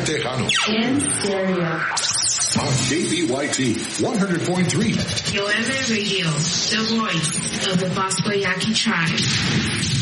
Tejano. In stereo. On KBYT 100.3. KOMA Radio, the voice of the Bosco Yaqui tribe.